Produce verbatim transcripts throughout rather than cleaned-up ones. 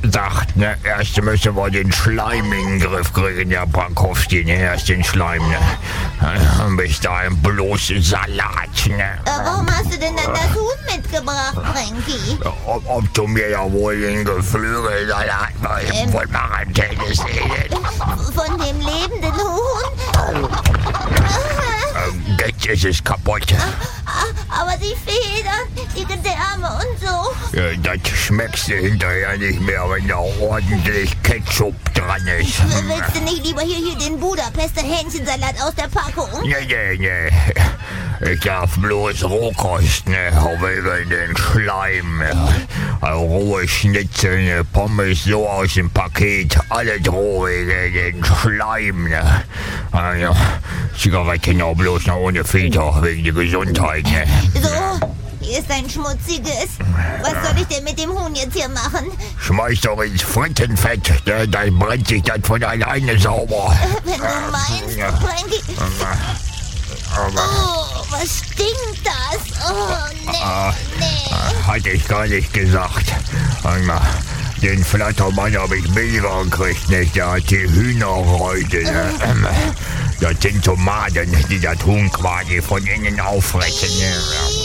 sagt, ne, erst müssen wir den Schleim in den Griff kriegen, der Pankowski, ne, erst den Schleim, ne. Und bis dahin bloß Salat, ne. Äh, warum hast du denn dann das Huhn mitgebracht, Frankie? Ob, ob du mir ja wohl den Geflügelsalat ähm, von Marantellis redet. Von dem lebenden Huhn? Ähm, jetzt ist es kaputt. Aber die Federn, die Gedärme und so. Ja, das schmeckst du hinterher nicht mehr, wenn da ordentlich Ketchup dran ist. Willst du nicht lieber hier, hier den Budapester Hähnchensalat aus der Packung? Nee, nee, nee. Ich darf bloß Rohkost, ne, wegen den Schleim. Also rohe Schnitzel, ne, Pommes so aus dem Paket, alle roh wegen den Schleim, ne. Also, Zigaretten auch bloß noch ohne Filter, wegen der Gesundheit, ne. So, hier ist ein schmutziges. Was soll ich denn mit dem Huhn jetzt hier machen? Schmeiß doch ins Frittenfett, ne, dann brennt sich das von alleine sauber. Wenn du meinst, Frankie. Oh, was stinkt das? Oh, nee, Ah, nee. hatte ich gar nicht gesagt. Einmal, den Flattermann habe ich billiger gekriegt, nicht? Der hat die Hühnerhäute. Ne? Das sind Tomaten, die das Huhn quasi von innen auffressen. Ne?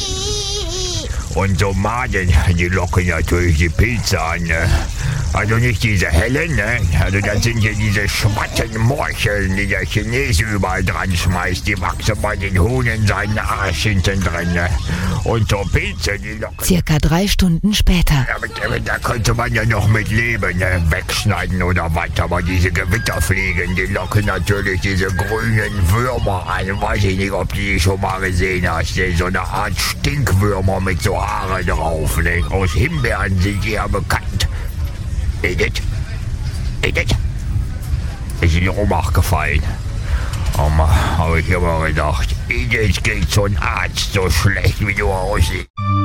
Und Tomaten, die locken natürlich die Pilze an. Ne? Also nicht diese hellen, ne? Also das sind ja diese Schwattenmorcheln, die der Chinese überall dran schmeißt. Die wachsen bei den Huhn in seinen Arsch hinten drin, ne? Und so Pilze, die locken... Circa drei Stunden später. Damit, damit, da könnte man ja noch mit leben, ne? Wegschneiden oder was. Aber diese Gewitterfliegen, die locken natürlich diese grünen Würmer an. Weiß ich nicht, ob du die schon mal gesehen hast. Ne? So eine Art Stinkwürmer mit so Haare drauf. Ne? Aus Himbeeren sind die ja bekannt. Edith? Edith? Ist in die Ohnmacht gefallen. Aber habe ich immer gedacht, Edith geht zum Arzt so schlecht, wie du aussiehst.